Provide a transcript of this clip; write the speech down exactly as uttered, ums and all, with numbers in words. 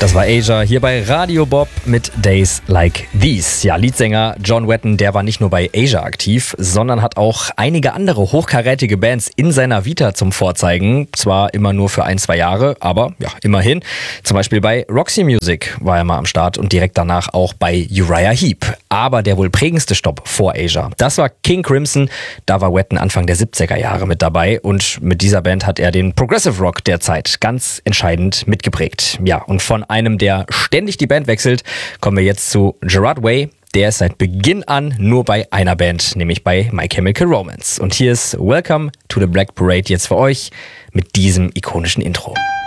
Das war Asia hier bei Radio Bob mit Days Like These. Ja, Leadsänger John Wetton, der war nicht nur bei Asia aktiv, sondern hat auch einige andere hochkarätige Bands in seiner Vita zum Vorzeigen. Zwar immer nur für ein, zwei Jahre, aber ja, immerhin. Zum Beispiel bei Roxy Music war er mal am Start und direkt danach auch bei Uriah Heep. Aber der wohl prägendste Stopp vor Asia, das war King Crimson. Da war Wetton Anfang der siebziger Jahre mit dabei und mit dieser Band hat er den Progressive Rock der Zeit ganz entscheidend mitgeprägt. Ja, und von einem, der ständig die Band wechselt, kommen wir jetzt zu Gerard Way. Der ist seit Beginn an nur bei einer Band, nämlich bei My Chemical Romance. Und hier ist Welcome to the Black Parade jetzt für euch mit diesem ikonischen Intro.